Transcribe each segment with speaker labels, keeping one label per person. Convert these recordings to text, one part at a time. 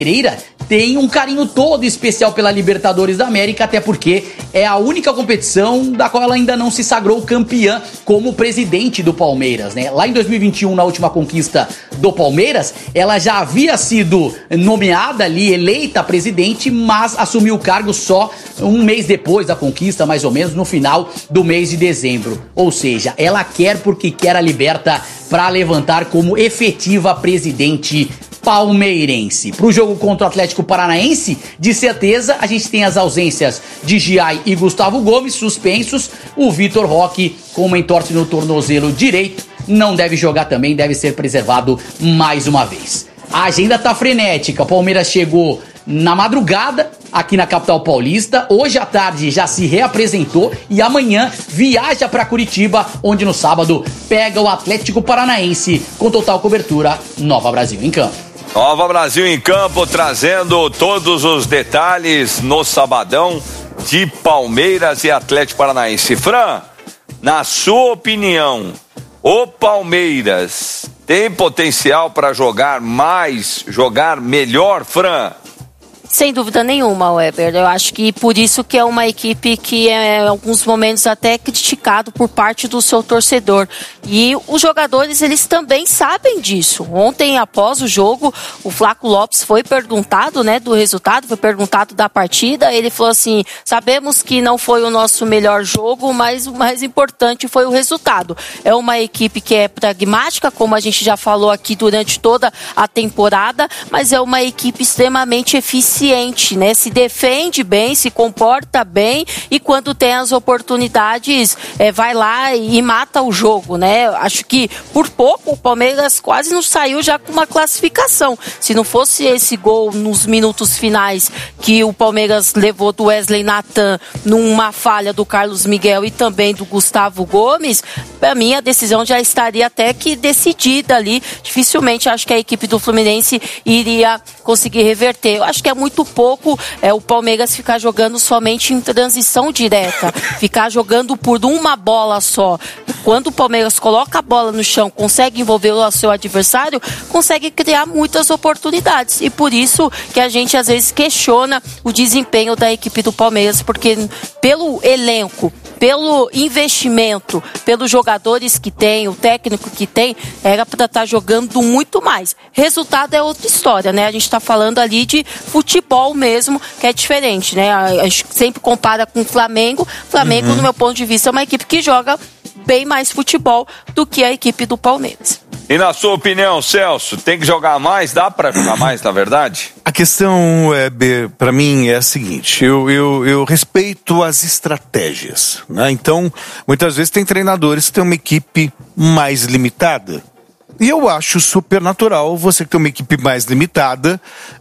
Speaker 1: Pereira tem um carinho todo especial pela Libertadores da América, até porque é a única competição da qual ela ainda não se sagrou campeã como presidente do Palmeiras, né? Lá em 2021, na última conquista do Palmeiras, ela já havia sido nomeada ali, eleita presidente, mas assumiu o cargo só um mês depois da conquista, mais ou menos, no final do mês de dezembro. Ou seja, ela quer porque quer a Liberta para levantar como efetiva presidente palmeirense. Pro jogo contra o Atlético Paranaense, de certeza, a gente tem as ausências de Giai e Gustavo Gomes suspensos. O Vitor Roque, com uma entorse no tornozelo direito, não deve jogar também, deve ser preservado mais uma vez. A agenda tá frenética. O Palmeiras chegou na madrugada aqui na capital paulista. Hoje à tarde já se reapresentou e amanhã viaja para Curitiba, onde no sábado pega o Atlético Paranaense com total cobertura. Nova Brasil em campo.
Speaker 2: Nova Brasil em campo, trazendo todos os detalhes no sabadão de Palmeiras e Atlético Paranaense. Fran, na sua opinião, o Palmeiras tem potencial para jogar mais, jogar melhor, Fran?
Speaker 3: Sem dúvida nenhuma, Weber. Eu acho que por isso que é uma equipe que é em alguns momentos até criticado por parte do seu torcedor. E os jogadores, eles também sabem disso. Ontem, após o jogo, o Flaco Lopes foi perguntado, né, do resultado, foi perguntado da partida. Ele falou assim, sabemos que não foi o nosso melhor jogo, mas o mais importante foi o resultado. É uma equipe que é pragmática, como a gente já falou aqui durante toda a temporada, mas é uma equipe extremamente eficiente, né? Se defende bem, se comporta bem e quando tem as oportunidades vai lá e mata o jogo, né? Acho que por pouco o Palmeiras quase não saiu já com uma classificação. Se não fosse esse gol nos minutos finais que o Palmeiras levou do Wesley Nathan numa falha do Carlos Miguel e também do Gustavo Gomes, para mim a decisão já estaria até que decidida ali. Dificilmente acho que a equipe do Fluminense iria conseguir reverter. Eu acho que é muito pouco o Palmeiras ficar jogando somente em transição direta, ficar jogando por uma bola só. Quando o Palmeiras coloca a bola no chão, consegue envolver o seu adversário, consegue criar muitas oportunidades. E por isso que a gente às vezes questiona o desempenho da equipe do Palmeiras, porque pelo elenco, pelo investimento, pelos jogadores que tem, o técnico que tem, era para estar jogando muito mais. Resultado é outra história, né? A gente está falando ali de futebol mesmo, que é diferente, né? A gente sempre compara com o Flamengo. Flamengo, no meu ponto de vista, é uma equipe que joga bem mais futebol do que a equipe do Palmeiras.
Speaker 2: E na sua opinião, Celso, tem que jogar mais? Dá para jogar mais, na verdade?
Speaker 4: A questão, para mim, é a seguinte, eu respeito as estratégias, né? Então, muitas vezes tem treinadores que têm uma equipe mais limitada. E eu acho super natural você que tem uma equipe mais limitada,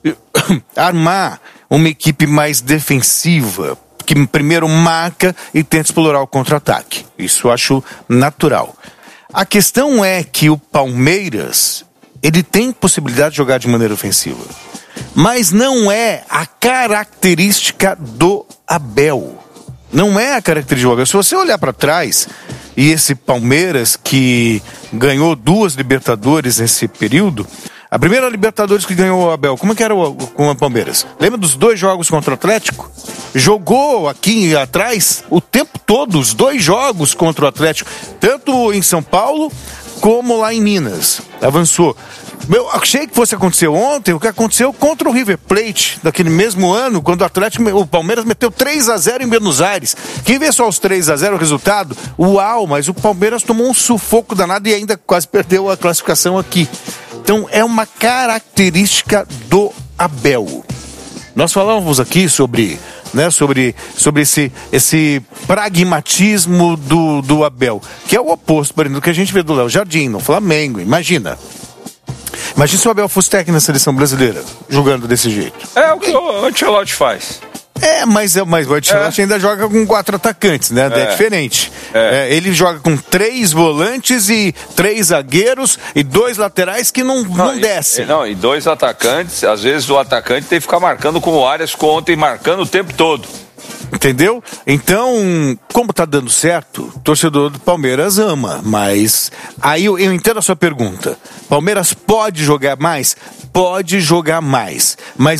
Speaker 4: armar uma equipe mais defensiva, que primeiro marca e tenta explorar o contra-ataque. Isso eu acho natural. A questão é que o Palmeiras, ele tem possibilidade de jogar de maneira ofensiva. Mas não é a característica do Abel. Não é a característica do Abel. Se você olhar para trás, e esse Palmeiras que ganhou 2 Libertadores nesse período, a primeira Libertadores que ganhou o Abel, como é que era com o Palmeiras? Lembra dos 2 jogos contra o Atlético? Jogou aqui atrás o tempo todo, os 2 jogos contra o Atlético, tanto em São Paulo como lá em Minas. Avançou. Eu achei que fosse acontecer ontem o que aconteceu contra o River Plate, daquele mesmo ano, quando o Palmeiras meteu 3-0 em Buenos Aires. Quem vê só os 3-0 o resultado, uau, mas o Palmeiras tomou um sufoco danado e ainda quase perdeu a classificação aqui. Então é uma característica do Abel. Nós falávamos aqui sobre esse pragmatismo do Abel, que é o oposto, por exemplo, do que a gente vê do Léo Jardim, no Flamengo. Imagina se o Abel fosse técnico na seleção brasileira, jogando desse jeito.
Speaker 2: É o que o Ancelotti faz.
Speaker 4: Mas o Ancelotti ainda joga com 4 atacantes, né? É diferente. Ele joga com 3 volantes e 3 zagueiros e 2 laterais que não descem.
Speaker 2: E 2 atacantes, às vezes o atacante tem que ficar marcando como o Arias ficou ontem, marcando o tempo todo.
Speaker 4: Entendeu? Então, como tá dando certo, o torcedor do Palmeiras ama, mas aí eu entendo a sua pergunta. Palmeiras pode jogar mais? Pode jogar mais, mas